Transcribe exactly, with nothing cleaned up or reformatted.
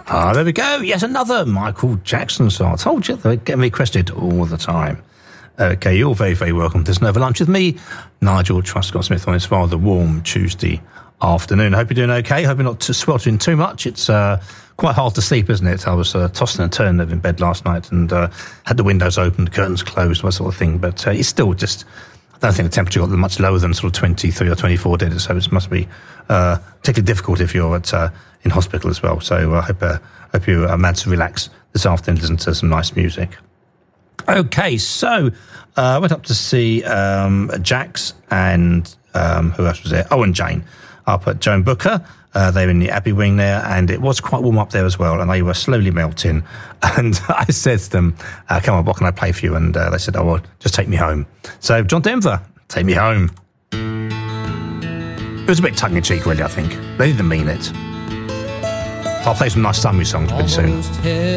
Ah, there we go. Yet another Michael Jackson song. I told you, they're getting requested all the time. Okay, you're very, very welcome to Nova Lunch with me, Nigel Truscott-Smith, on this rather warm Tuesday afternoon. Hope you're doing okay. Hope you're not too sweltering too much. It's uh, quite hard to sleep, isn't it? I was uh, tossing and turning in bed last night and uh, had the windows open, the curtains closed, that sort of thing. But uh, it's still just, I don't think the temperature got much lower than sort of twenty-three or twenty-four did it, so it must be uh, particularly difficult if you're at uh, in hospital as well. So I hope, uh, hope you uh, managed to relax this afternoon, listen to some nice music. Okay, so I uh, went up to see um, Jax and um, who else was there? Oh, and Jane up at Joan Booker. Uh, they were in the Abbey Wing there, and it was quite warm up there as well, and they were slowly melting. And I said to them, uh, come on, what can I play for you? And uh, they said, oh, well, just take me home. So John Denver, Take Me Home. It was a bit tongue-in-cheek, really, I think. They didn't mean it. I'll play some nice summery songs pretty soon.